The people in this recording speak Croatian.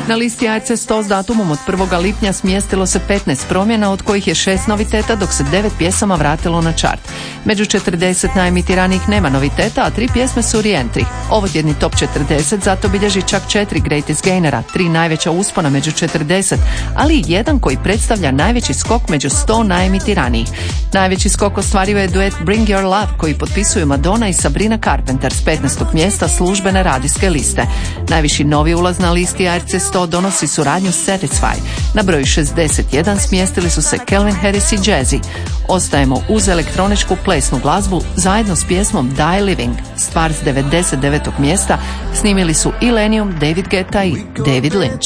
Na listi ARC 100 s datumom od 1. lipnja smjestilo se 15 promjena, od kojih je 6 noviteta, dok se 9 pjesama vratilo na chart. Među 40 najemitiranijih nema noviteta, a 3 pjesme su re-entry. Ovotjedni top 40 zato bilježi čak 4 greatest gainera, 3 najveća uspona među 40, ali i jedan koji predstavlja najveći skok među 100 najemitiranijih. Najveći skok ostvario je duet Bring Your Love koji potpisuju Madonna i Sabrina Carpenter s 15. mjesta službene radijske liste. Najviši novi ulaz na listi ARC 100 donosi suradnju Satisfy. Na broju 61 smjestili su se Calvin Harris i Jazzy. Ostajemo uz elektroničku plesnu glazbu zajedno s pjesmom Die Living. Stvar s 99. mjesta snimili su Illenium, David Guetta i David Lynch.